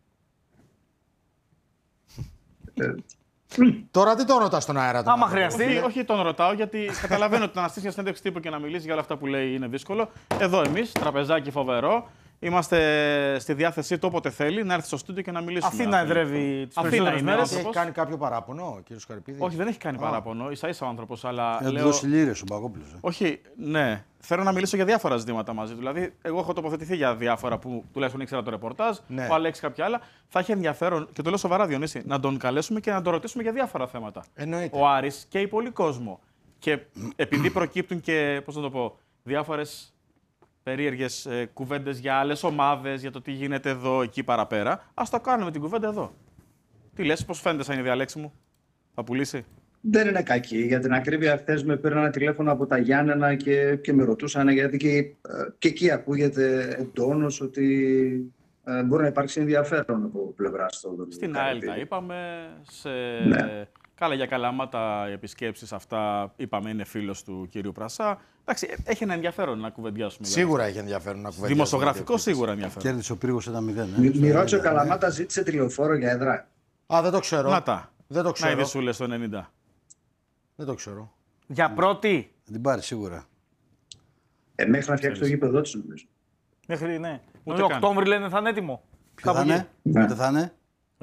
Τώρα τι τον ρωτάς στον αέρα του? Άμα χρειαστεί. Όχι, τον ρωτάω, γιατί καταλαβαίνω ότι να στήσει μια συνέντευξη τύπου και να μιλήσει για όλα αυτά που λέει είναι δύσκολο. Εδώ εμείς, τραπεζάκι φοβερό, είμαστε στη διάθεσή του όποτε θέλει να έρθει στο στούντιο και να μιλήσουμε. Αθήνα εδρεύει τις περισσότερες μέρες. Έχει κάνει κάποιο παράπονο ο κ. Καρυπίδης? Όχι, δεν έχει κάνει παράπονο. Ίσα-ίσα ο άνθρωπος, αλλά. Λέω... δώσει λίρες ο Παγόπουλος. Όχι, ναι. Θέλω να μιλήσω για διάφορα ζητήματα μαζί του. Δηλαδή, εγώ έχω τοποθετηθεί για διάφορα που τουλάχιστον ήξερα το ρεπορτάζ. Ναι. Ο Αλέξης κάποια άλλα. Θα έχει ενδιαφέρον, και το λέω σοβαρά, Διονύση, να τον καλέσουμε και να τον ρωτήσουμε για διάφορα θέματα. Εννοείται. Ο Άρης και πολύ κόσμο. Και επειδή προκύπτουν και, πώς να το πω, διάφορες περίεργες κουβέντες για άλλες ομάδες, για το τι γίνεται εδώ, εκεί παραπέρα, ας το κάνουμε την κουβέντα εδώ. Τι λες, πώς φαίνεται σαν ιδέα, Αλέξη μου? Θα πουλήσει? Δεν είναι κακή. Για την ακρίβεια, χθες με πήραν ένα τηλέφωνο από τα Γιάννενα και με ρωτούσαν, γιατί και εκεί ακούγεται εντόνως ότι μπορεί να υπάρξει ενδιαφέρον από πλευράς του. Στην ΑΕΛ τα είπαμε, Ναι. Καλά για Καλαμάτα οι επισκέψεις αυτά, είπαμε, είναι φίλος του κυρίου Πρασά. Εντάξει, έχει ένα ενδιαφέρον να κουβεντιάσουμε. Σίγουρα έχει ενδιαφέρον να κουβεντιάσουμε. Δημοσιογραφικό σίγουρα ενδιαφέρον. Κέρδισε ο Πρίγος 1-0. Μη ρώτησε, ο Καλαμάτα ζήτησε τηλεοφόρο για έδρα. Δεν το ξέρω. Δεν το ξέρω. Να είδε σούλες το 90. Δεν το ξέρω. Για πρώτη. Θα την πάρει σίγουρα. Μέχρι να φτιάξει το γήπεδο της, νομίζω. Μέχρι, ναι. Ούτε Οκτώβρη λένε θα είναι έτοιμο. Ποιο θα είναι, πότε θα είναι?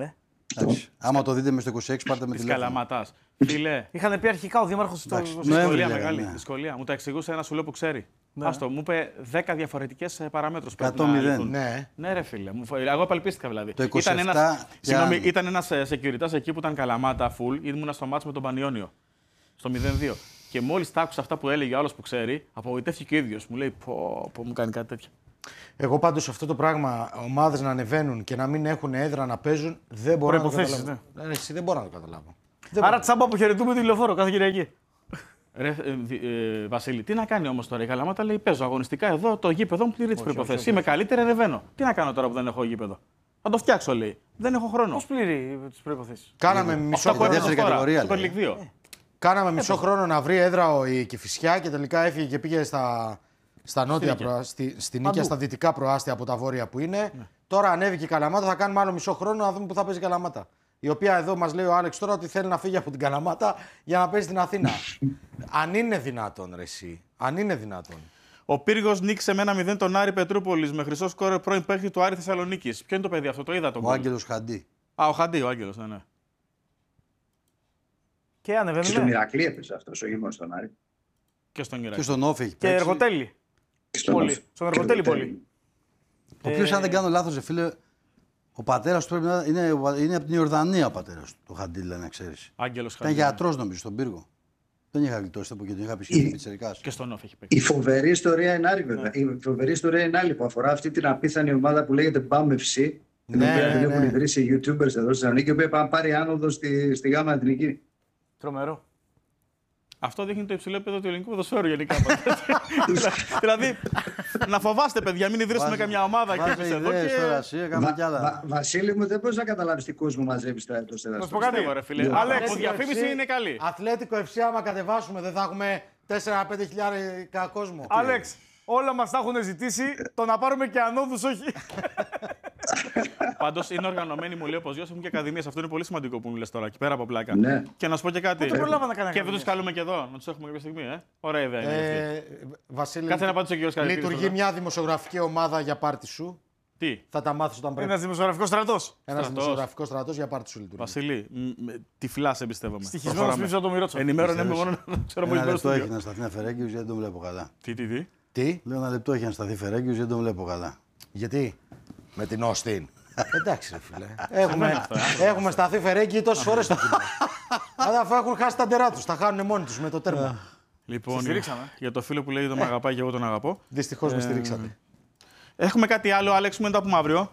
Άμα το δείτε μες στο 26, πάρτε με τηλέφωνο. Καλαματάς. Φίλε. Είχαν πει αρχικά ο δήμαρχος στο δυσκολία μεγάλη. Δυσκολία. Μου τα εξηγούσε ένα σου λέω που ξέρει. Άστο, μου είπε 10 διαφορετικές παραμέτρους. 100-0. Ναι, ρε φίλε. Εγώ απελπίστηκα δηλαδή. Το 27, ήταν ένας securitas εκεί που ήταν Καλαμάτα full. Ήμουνα στο μάτς με τον Πανιόνιο. Στο 0-2. Και μόλις τα άκουσα αυτά που έλεγε ο άλλος που ξέρει, απογοητεύτηκε και ο ίδιος. Μου λέει πω μου κάνει κάτι τέτοιο. Εγώ πάντως αυτό το πράγμα, ομάδες να ανεβαίνουν και να μην έχουν έδρα να παίζουν, δεν μπορώ να το καταλάβω. Ναι. Εσύ δεν μπορώ να το καταλάβω. Άρα τσάμπα αποχαιρετούμε τη τηλεφόρο κάθε Κυριακή. Βασίλη, τι να κάνει όμως τώρα η Καλαμάτα? Λέει παίζω αγωνιστικά εδώ, το γήπεδο μου πληρεί τις προϋποθέσεις. Είμαι καλύτερη, ανεβαίνω. Τι να κάνω τώρα που δεν έχω γήπεδο? Θα το φτιάξω, λέει. Δεν έχω χρόνο. Πώς πληρεί τις προϋποθέσεις? Κάναμε μισό χρόνο. Κάναμε μισό χρόνο να βρει έδρα η Κηφισιά και τελικά έφυγε και πήγε στα Στα νότια στη Νίκαια, στα δυτικά προάστια από τα βόρεια που είναι. Ναι. Τώρα ανέβηκε η Καλαμάτα, θα κάνουμε άλλο μισό χρόνο να δούμε πού θα παίζει η Καλαμάτα. Η οποία εδώ μας λέει ο Άλεξ τώρα ότι θέλει να φύγει από την Καλαμάτα για να παίζει στην Αθήνα. Αν είναι δυνατόν, ρε εσύ. Αν είναι δυνατόν. Ο Πύργος νίκησε με 1-0 τον Άρη Πετρούπολης με χρυσό σκόρ πρώην παίκτη του Άρη Θεσσαλονίκης. Ποιο είναι το παιδί αυτό, το είδα τον Ο Άγγελος Χαντί. Α, ο Χαντί, ο Άγγελος, ναι. Και ανεβαίνει. Και στον Ηρακλή έπαιζε αυτό, όχι μόνο στον Άρη. Και στον Ηρακλή. Και στον Όφη. Και Εργοτέλη. Στον Εργοτέλη πολύ. Ο οποίος, αν δεν κάνω λάθος, φίλε, ο πατέρας του πρέπει να είναι από την Ιορδανία ο πατέρας του. Το Χαντί, δηλαδή, να ξέρεις. Άγγελος Χαντί. Ήταν γιατρός, νομίζω, στον Πύργο. Δεν είχα γλιτώσει από εκεί, τον είχα πει πιτσιρικάς. Και στον Όφη έχει παίξει. Η φοβερή ιστορία είναι άλλη, βέβαια. Η φοβερή ιστορία είναι άλλη που αφορά αυτή την απίθανη ομάδα που λέγεται Μπάμευση. Την οποία την έχουν ιδρύσει οι YouTubers εδώ στη Θεσσαλονίκη, η οποία πάνε πάρει άνοδο στη Γάμα Εθνική. Τρομερό. Αυτό δείχνει το υψηλό επίπεδο του ελληνικού ποδοσφαίρου γενικά. Δηλαδή, να φοβάστε, παιδιά, μην ιδρύσουμε καμιά ομάδα και εμείς εδώ. Βασίλη μου, δεν μπορεί να καταλάβει τι κόσμο μαζεύει στα έτος. Να σου πω κάτι, ρε φίλε. Αλλά η διαφήμιση είναι καλή. Αθλέτικο FC, άμα κατεβάσουμε, δεν θα έχουμε 4-5 χιλιάρικα κόσμο. Άλεξ, όλα μας τα έχουν ζητήσει. Το να πάρουμε και ανόδους, όχι. Πάντως είναι οργανωμένοι, μου λέει ο Ποζιός, έχουν και ακαδημίες. Αυτό είναι πολύ σημαντικό που μου λες τώρα, εκεί πέρα από πλάκα. Ναι. Και να σου πω και κάτι. Πότε προλάβα να κάνει και δεν τους καλούμε και εδώ, να τους έχουμε κάποια στιγμή. Ωραία ιδέα είναι. Βασίλη, κάτσε να απαντήσω και ο Σκαρπίδης. Λειτουργεί μια δημοσιογραφική ομάδα για πάρτι σου. Τι. Θα τα μάθεις όταν πρέπει. Ένας δημοσιογραφικός στρατός. Ένας δημοσιογραφικός στρατός για πάρτι σου λειτουργεί. Βασίλη, τυφλά σε εμπιστεύομαι. Στοιχισμένος πίσω από το Μυρότσο. Ενημέρωνε με μόνο να ξέρω πώς ένα λεπτό έχει να σταθεί ένα Φερέγγιος γιατί δεν τον βλέπω καλά. Τι. Λέω ένα λεπτό έχει να σταθεί Φερέγγιος γιατί δεν τον βλέπω καλά. Γιατί? Με την Όστιν. Εντάξει, ρε φίλε. Έχουμε σταθεί Φερέγγιοι τόσες φορές στο κοινό. Αλλά αφού έχουν χάσει τα ντερά τους, τα χάνουν μόνοι τους με το τέρμα. Λοιπόν, για το φίλο που λέει τον αγαπάει και εγώ τον αγαπώ. Δυστυχώς με στηρίξατε. Έχουμε κάτι άλλο, Άλεξ, μου, τα πούμε αύριο.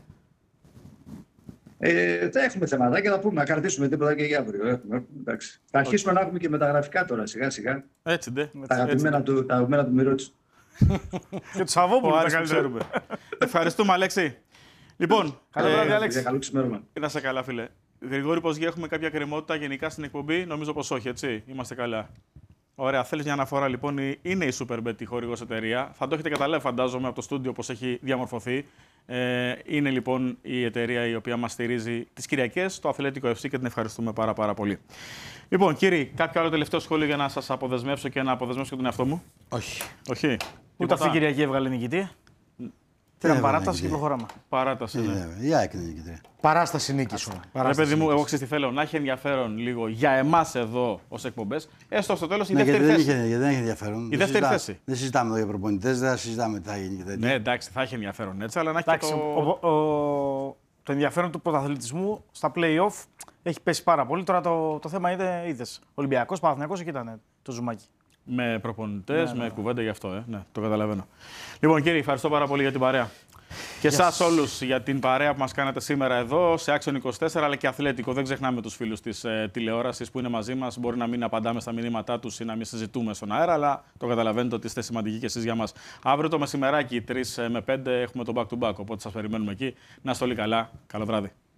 Θα έχουμε θεματάκια, θα πούμε, να κρατήσουμε τίποτα και για αύριο. Θα αρχίσουμε να έχουμε και μεταγραφικά τώρα, σιγά σιγά. Έτσι, ντε. Τα αγαπημένα του Μυρότσου. Και του Σαββόπουλου τα καλύτερα. Ευχαριστούμε, Αλέξη. Λοιπόν, καλό βράδυ, Άλεξη. Καλό ξημέρωμα. Να σε καλά, φίλε. Γρηγόρη, πώς έχουμε κάποια κρεμότητα γενικά στην εκπομπή? Νομίζω πως όχι, έτσι. Είμαστε καλά. Ωραία, θέλεις μια αναφορά λοιπόν? Είναι η Superbet η χορηγός εταιρεία. Θα το έχετε καταλάβει, φαντάζομαι, από το στούντιο πώς έχει διαμορφωθεί. Είναι λοιπόν η εταιρεία η οποία μας στηρίζει τις Κυριακές, το Αθλέτικο FC, και την ευχαριστούμε πάρα πολύ. Λοιπόν, κύριοι, κάποιο άλλο τελευταίο σχόλιο για να σας αποδεσμεύσω και να αποδεσμεύσω και τον εαυτό μου? Όχι. Ούτε αυτή η Κυριακή έβγαλε νικητή. Πήραμε παράταση και προχωράμε. Παράταση. Η ΑΕΚ είναι νικητή. Παράσταση νίκη σου. Ρε παιδί μου, εγώ ξέρω τι θέλω. Να έχει ενδιαφέρον λίγο για εμάς εδώ ως εκπομπές, έστω στο τέλος η δεύτερη θέση. Γιατί δεν έχει ενδιαφέρον. Η δεύτερη θέση. Δεν συζητάμε εδώ για προπονητές, δεν συζητάμε τι θα γίνει και τέτοια. Ναι, εντάξει, θα έχει ενδιαφέρον έτσι, αλλά να έχει και το ενδιαφέρον του πρωταθλητισμού στα play-off έχει πέσει πάρα πολύ. Τώρα το θέμα είναι, είδες, Ολυμπιακός, Παναθηναϊκός, εκεί ήταν το ζουμάκι. Με προπονητές, με κουβέντα γι' αυτό. Ναι, το καταλαβαίνω. Λοιπόν, κύριε, ευχαριστώ πάρα πολύ για την παρέα. Και εσάς όλους για την παρέα που μας κάνατε σήμερα εδώ, σε Action 24, αλλά και Αθλέτικο. Δεν ξεχνάμε τους φίλους της τηλεόρασης που είναι μαζί μας. Μπορεί να μην απαντάμε στα μηνύματά τους ή να μην συζητούμε στον αέρα, αλλά το καταλαβαίνετε ότι είστε σημαντικοί και εσείς για μας. Αύριο το μεσημεράκι, 3 με 5, έχουμε το back-to-back, οπότε σας περιμένουμε εκεί. Να είστε όλοι καλά. Καλό βράδυ.